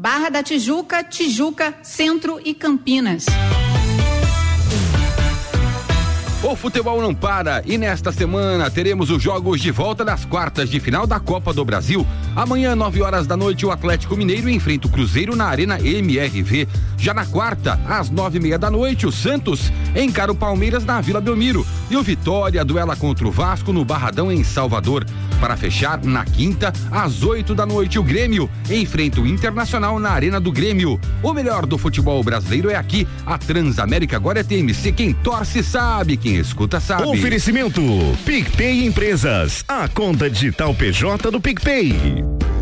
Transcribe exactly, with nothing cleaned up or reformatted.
Barra da Tijuca, Tijuca, Centro e Campinas. O futebol não para e nesta semana teremos os jogos de volta das quartas de final da Copa do Brasil. Amanhã, nove horas da noite, o Atlético Mineiro enfrenta o Cruzeiro na Arena M R V. Já na quarta, às nove e meia da noite, o Santos encara o Palmeiras na Vila Belmiro e o Vitória duela contra o Vasco no Barradão em Salvador. Para fechar, na quinta, às oito da noite, o Grêmio enfrenta o Internacional na Arena do Grêmio. O melhor do futebol brasileiro é aqui. A Transamérica agora é T M C. Quem torce sabe, quem escuta sabe. Oferecimento PicPay Empresas, a conta digital P J do PicPay.